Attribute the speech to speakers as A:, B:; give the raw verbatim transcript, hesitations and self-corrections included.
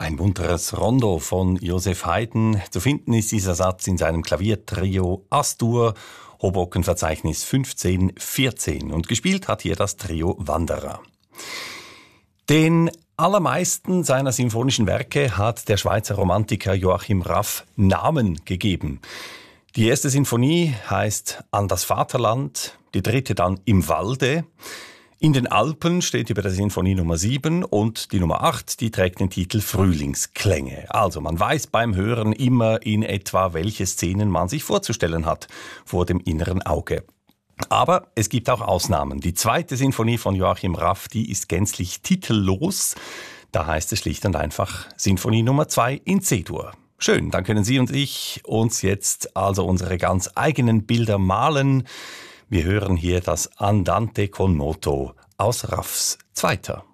A: Ein munteres Rondo von Joseph Haydn. Zu finden ist dieser Satz in seinem Klaviertrio As-Dur, Hoboken-Verzeichnis fünfzehn vierzehn. Und gespielt hat hier das Trio Wanderer. Den allermeisten seiner symphonischen Werke hat der Schweizer Romantiker Joachim Raff Namen gegeben. Die erste Sinfonie heißt An das Vaterland, die dritte dann Im Walde. In den Alpen steht über der Sinfonie Nummer sieben und die Nummer acht, die trägt den Titel Frühlingsklänge. Also man weiß beim Hören immer in etwa, welche Szenen man sich vorzustellen hat vor dem inneren Auge. Aber es gibt auch Ausnahmen. Die zweite Sinfonie von Joachim Raff, die ist gänzlich titellos. Da heißt es schlicht und einfach Sinfonie Nummer zwei in C-Dur. Schön, dann können Sie und ich uns jetzt also unsere ganz eigenen Bilder malen. Wir hören hier das Andante con moto aus Raffs Zweiter.